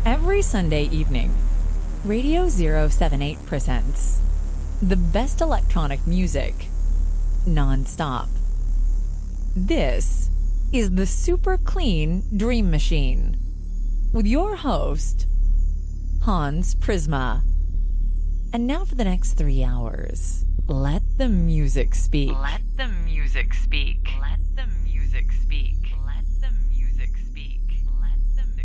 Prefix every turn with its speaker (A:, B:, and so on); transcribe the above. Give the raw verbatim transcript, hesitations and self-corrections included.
A: Every Sunday evening, Radio zero seven eight presents the best electronic music non-stop. This is the Super Clean Dream Machine with your host, Hans Prisma. And now for the next three hours, let the music speak. Let the music speak. Let the music